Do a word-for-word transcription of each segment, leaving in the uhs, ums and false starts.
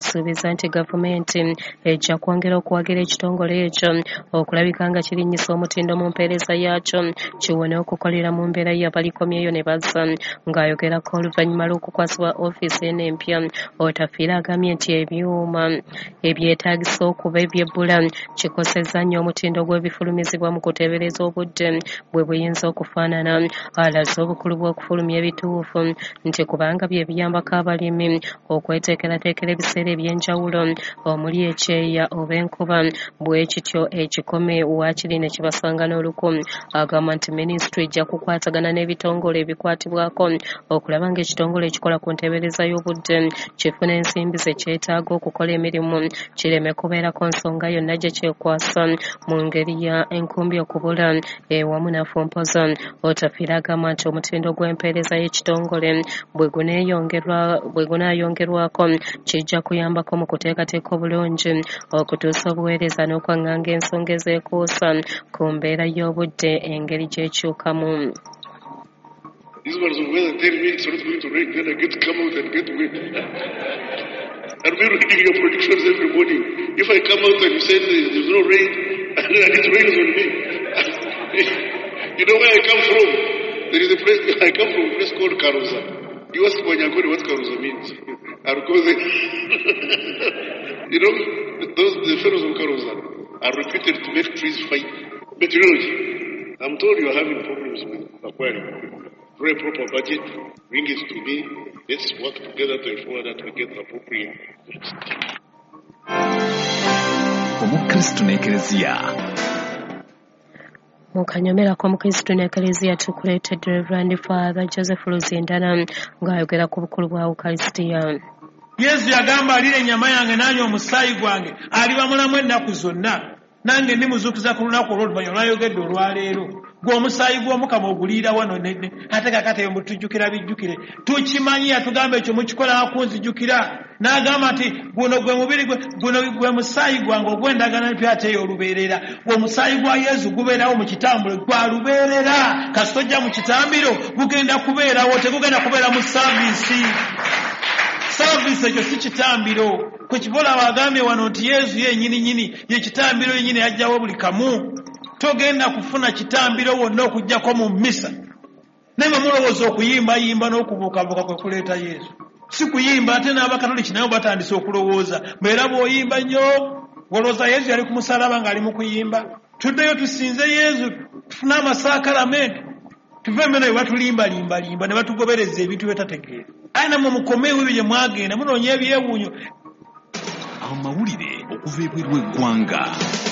asuubiza nti gavumenti ejja kwongera okuwagira ekitongole ekyo okulabika nga kirinnyisa omutindo mu mpeereza yaakyo kiwone okukolera mu mbeera y'abalikomyeyo ne bazza. Ng'ayogerako oluvannyuma lw'okukwasibwa ofiisi eno empya, Otafiire agambye nti ebyuma ebyetaagisa okuba ebyebbula kikosezza nnyo omutindo gw'ebifulumizibwa mu kuteebereza obudde bwe buyinza okufaanana. Alaze obukulu bw'okufulumya ebituufu nti kubanga bye biyambako abalimi okweteekerateekera ebiseera eby'enjawulo omuli ekyeya oba enkuba, bwe kityo ekikome waakiri ne kibasanga n'oluku. Agamba nti minisitule ejja kukwatagana n'ebitongole ebikwatibwako okulaba ng'ekitongole ekikola ku nteebereza y'obudde kifuna ensimbi ze kyetaaga okukola emirimu, kireme kubeerako nsonga yonna gye kyekwasa mu ngeri ya enkumbi okubula ewamu nafumpoza. Otafiire agamba nti omutindo gw'empeereza y'ekitongole bwe gunaayongerwako kijja kuyambako mu kuteekateeka obulungi okutuusa obuweereza n'okwaŋŋanga ensonga ezeekuusa ku mbeera y'obudde engeri gy'ekyukamu. These ones will weather tell me it's not going to rain, then I get to come out and get wet. And we're reading your predictions every morning. If I come out and you say there's no rain, and then it rains on me. You know where I come from? There is a place, I come from a place called Karuza. You ask Wanyakori what Karuza means. You know, those the fellows of Karuza are reputed to make trees fight. Meteorology. I'm told you are having problems with aquarium. Very proper budget, bring it to me, let's work together to ensure that we get appropriate. Omukristo n'Eklezia. Mukanyomerako omukristo n'Eklezia tukuleetedde Reverend Father Joseph Luzindana ng'ayogera ku bukulu bwa Ukaristiya. Yesu yagamba alira ennyama yange n'anywa omusaayi gwange aliba mulamu ennaku zonna, nange ndimuzuukiza ku lunaku olw'oluvannyuma lw'ayogedde olwaleero. Gwe omusaayi gw'Omukama oguliira wano nene ate kakati mutujjukira bijjukire tukimanyi yatugamba ekyo mukikola akunzijjukira n'agamba nti guno gwe mubiri guno gwe musaayi gwange ogw'endagaano empya ate ey'olubeerera. Omusaayi gwa Yesu gubeerawo mu kitambiro gwa lubeerera, kasita ojja mu kitambiro gugenda kubeerawo, tegugenda kubeera mu saaviisi. Saaviisi ekyo si kitambiro. Kwe kibola bagambye wano nti Yesu yennyini nyini ye kitambiro yennyini yajjawo buli kamu. Togenda kufuna kitambiro wonna okujjako mu mmisa. Naye mulowooza okuyimba yimba n'okubuukabuuka kwe kuleeta Yesu. Si kuyimba ate n'Abakatoliki nabo batandise okulowooza. Mbeera bw'oyimba nnyo, olowooza Yesu yali ku musalaba ng'ali mu kuyimba. Tuddeyo tusinze Yesu, tufune amasaakalamenti. Tuve mmene we batulimbalimbalimba ne batugobereza ebintu betategeera. Aye nammwe mukomeewo ebyo gye mwagenda munoonya ebyewuunyo. Amawulire okuva ebweru w'eggwanga.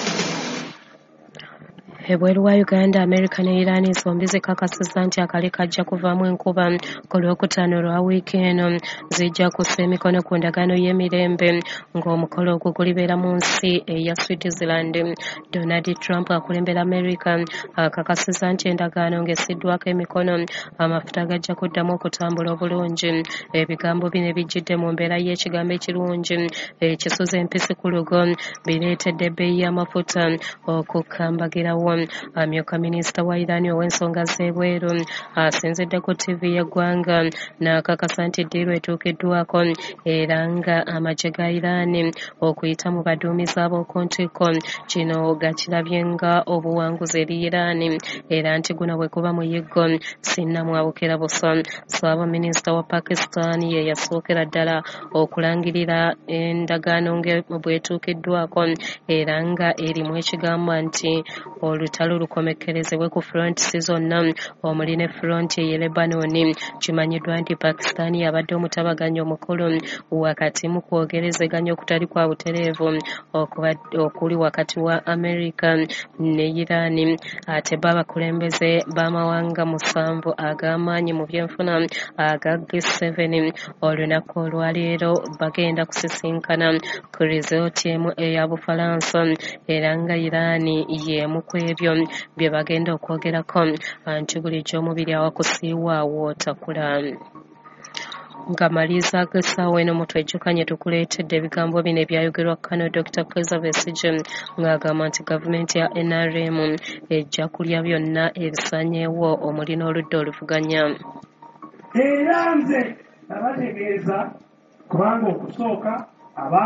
Ebweru wa Uganda, America ne Iran zombi zikakasizza nti akale kajja kuvaamu enkuba ku lwokutaano lwa wiiki eno zijja kussa emikono ku ndagaano y'emirembe ng'omukolo ogwo gulibeera mu nsi eya Switzerland. Donald Trump akulembera America akakasizza nti endagaano ng'essiddwako emikono amafuta gajja kuddamu okutambula obulungi. Ebigambo bino bijjidde mu mbeera y'ekigambo ekirungi ekisuza empisi ku lugo bireetedde ebbeeyi y'amafuta okukambagirawo. Amyuka minisita wa Iran ow'ensonga z'ebweru asinzidde ku ttivi y'eggwanga n'akakasa nti ddiiru etuukiddwako era nga amagye ga Iran okuyita mu baduumizi ab'okuntiko kino gakirabye nga obuwanguzi eri Iran era nti guno bwe kuba muyiggo sinnamwabukira buso. Ssaabaminisita wa Pakistan ye yasookera ddala okulangirira endagaano bw'etuukiddwako era nga erimu ekigamba nti olutalo lukomekkerezebwe ku fronti zonna omuli ne fronti ey'e Lebanon. Kimanyiddwa nti Pakistan yabadde omutabaganya omukulu wakati mu kwogerezeganya okutali kwa butereevu okuli wakati wa America ne Iran. Ate b'abakulembeze b'amawanga musanvu ag'amaanyi mu byenfuna aga G seven olunaku olwaleero bagenda kusisinkana ku rizooti emu eya Bufalansa era nga Iran y'emu ku ebyo bye bagenda okwogerako anti bulijjo omubiri awakusiiwa wootakula. Nga maliza ag'essaawa eno mutwejjukanye tukuleetedde ebigambo bino ebyayogerwa Kano Doctor Kizza Besigye ng'agamba nti gavumenti ya N R M ejja kulya byonna ebisaanyeewo omuli n'oludda oluvuganya. Era nze nabategeeza kubanga okusooka aba